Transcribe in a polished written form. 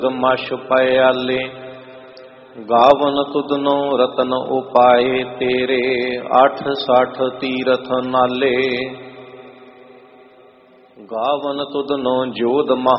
ਮਛ ਪਿਆਲੇ। ਗਾਵਨ ਤੁਧਨੋ ਰਤਨ ਉਪਾਏ ਤੇਰੇ, 860 ਤੀਰਥ ਨਾਲੇ। ਗਾਵਨ ਤੁਧਨੋ ਜੋਧ